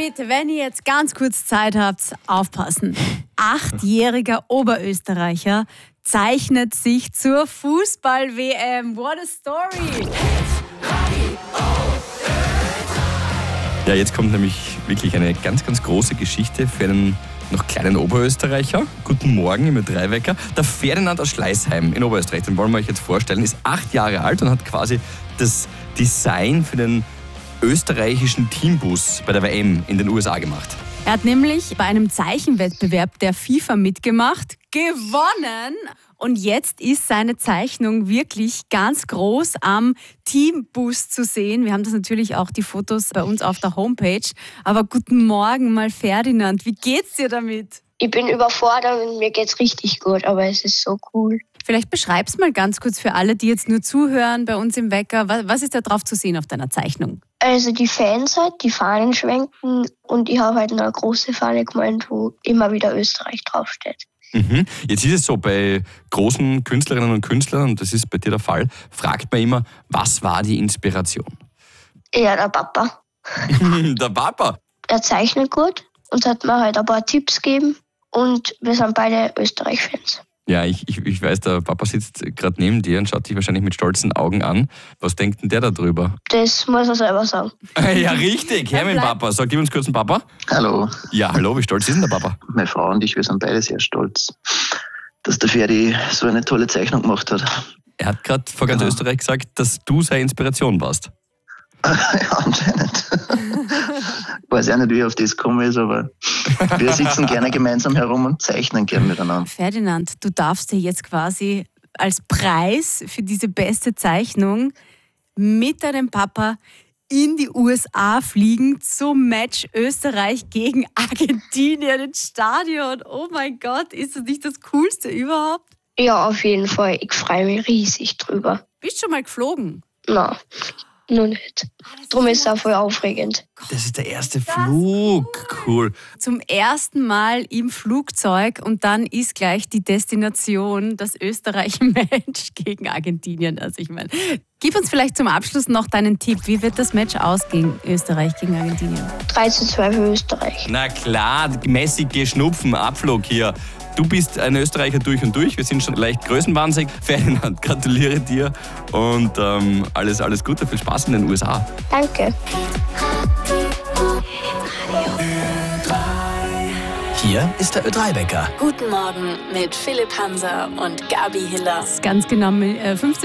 bitte, wenn ihr jetzt ganz kurz Zeit habt, aufpassen. 8-jähriger Oberösterreicher zeichnet sich zur Fußball-WM. What a story! Ja, jetzt kommt nämlich wirklich eine ganz, ganz große Geschichte für einen noch kleinen Oberösterreicher. Guten Morgen im Ö3-Wecker. Der Ferdinand aus Schleißheim in Oberösterreich, den wollen wir euch jetzt vorstellen, ist 8 Jahre alt und hat quasi das Design für den österreichischen Teambus bei der WM in den USA gemacht. Er hat nämlich bei einem Zeichenwettbewerb der FIFA mitgemacht, gewonnen. Und jetzt ist seine Zeichnung wirklich ganz groß am Teambus zu sehen. Wir haben das natürlich auch die Fotos bei uns auf der Homepage. Aber guten Morgen mal Ferdinand, wie geht's dir damit? Ich bin überfordert und mir geht's richtig gut, aber es ist so cool. Vielleicht beschreib's mal ganz kurz für alle, die jetzt nur zuhören bei uns im Wecker. Was ist da drauf zu sehen auf deiner Zeichnung? Also die Fans halt, die Fahnen schwenken und ich habe halt eine große Fahne gemeint, wo immer wieder Österreich draufsteht. Mhm. Jetzt ist es so, bei großen Künstlerinnen und Künstlern, und das ist bei dir der Fall, fragt man immer, was war die Inspiration? Ja, der Papa. Der Papa? Er zeichnet gut und hat mir halt ein paar Tipps gegeben und wir sind beide Österreich-Fans. Ja, ich weiß, der Papa sitzt gerade neben dir und schaut dich wahrscheinlich mit stolzen Augen an. Was denkt denn der da drüber? Das muss er selber sagen. Ja, richtig. Her mit dem Papa. Sag, gib uns kurz einen Papa. Hallo. Ja, hallo, wie stolz ist denn der Papa? Meine Frau und ich, wir sind beide sehr stolz, dass der Ferdi so eine tolle Zeichnung gemacht hat. Er hat gerade vor ganz Österreich gesagt, dass du seine Inspiration warst. Ja, anscheinend. Ich weiß auch nicht, wie ich auf das gekommen ist, aber wir sitzen gerne gemeinsam herum und zeichnen gerne miteinander. Ferdinand, du darfst dir jetzt quasi als Preis für diese beste Zeichnung mit deinem Papa in die USA fliegen zum Match Österreich gegen Argentinien ins Stadion. Oh mein Gott, ist das nicht das Coolste überhaupt? Ja, auf jeden Fall. Ich freue mich riesig drüber. Bist du schon mal geflogen? Na, noch nicht. Darum ist es auch voll aufregend. Das ist der erste Flug. Cool. Zum ersten Mal im Flugzeug und dann ist gleich die Destination das Österreich-Match gegen Argentinien. Also ich meine, gib uns vielleicht zum Abschluss noch deinen Tipp. Wie wird das Match ausgehen, Österreich gegen Argentinien? 3:2 für Österreich. Na klar, mäßig Schnupfen, Abflug hier. Du bist ein Österreicher durch und durch. Wir sind schon leicht größenwahnsinnig. Ferdinand, gratuliere dir und alles Gute, viel Spaß in den USA. Danke. Hier ist der Ö3-Wecker. Guten Morgen mit Philipp Hanser und Gabi Hiller. Das ist ganz genau 15